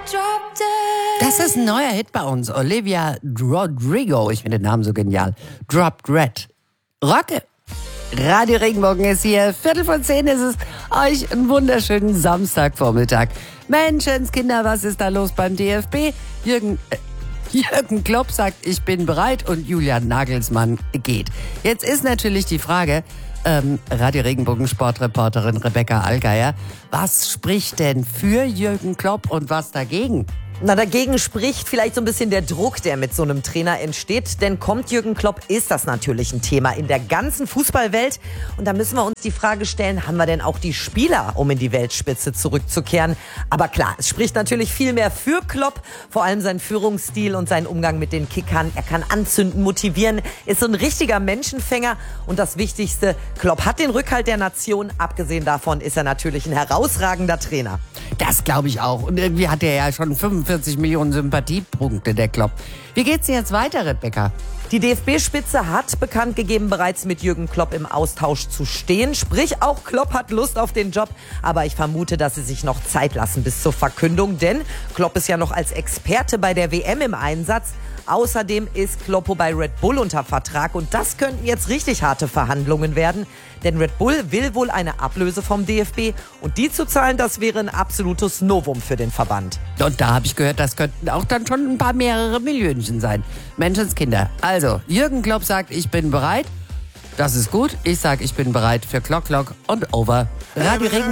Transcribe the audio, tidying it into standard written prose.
Das ist ein neuer Hit bei uns. Olivia Rodrigo, ich finde den Namen so genial. Dropped Red. Rocke. Radio Regenbogen ist hier. 9:45 ist es. Euch einen wunderschönen Samstagvormittag. Menschenskinder, was ist da los beim DFB? Jürgen Klopp sagt, ich bin bereit, und Julian Nagelsmann geht. Jetzt ist natürlich die Frage, Radio Regenbogen Sportreporterin Rebecca Allgeier, was spricht denn für Jürgen Klopp und was dagegen? Na, dagegen spricht vielleicht so ein bisschen der Druck, der mit so einem Trainer entsteht. Denn kommt Jürgen Klopp, ist das natürlich ein Thema in der ganzen Fußballwelt. Und da müssen wir uns die Frage stellen, haben wir denn auch die Spieler, um in die Weltspitze zurückzukehren? Aber klar, es spricht natürlich viel mehr für Klopp. Vor allem sein Führungsstil und sein Umgang mit den Kickern. Er kann anzünden, motivieren, ist so ein richtiger Menschenfänger. Und das Wichtigste, Klopp hat den Rückhalt der Nation. Abgesehen davon ist er natürlich ein herausragender Trainer. Das glaube ich auch. Und irgendwie hat er ja schon 45 Millionen Sympathiepunkte, der Klopp. Wie geht's denn jetzt weiter, Rebecca? Die DFB-Spitze hat bekannt gegeben, bereits mit Jürgen Klopp im Austausch zu stehen. Sprich, auch Klopp hat Lust auf den Job. Aber ich vermute, dass sie sich noch Zeit lassen bis zur Verkündung. Denn Klopp ist ja noch als Experte bei der WM im Einsatz. Außerdem ist Kloppo bei Red Bull unter Vertrag. Und das könnten jetzt richtig harte Verhandlungen werden. Denn Red Bull will wohl eine Ablöse vom DFB. Und die zu zahlen, das wäre ein absolutes Novum für den Verband. Und da habe ich gehört, das könnten auch dann schon ein paar mehrere Millionchen sein. Menschenskinder. Also, Jürgen Klopp sagt, ich bin bereit. Das ist gut. Ich sage, ich bin bereit für Clock und Over. Radio Regen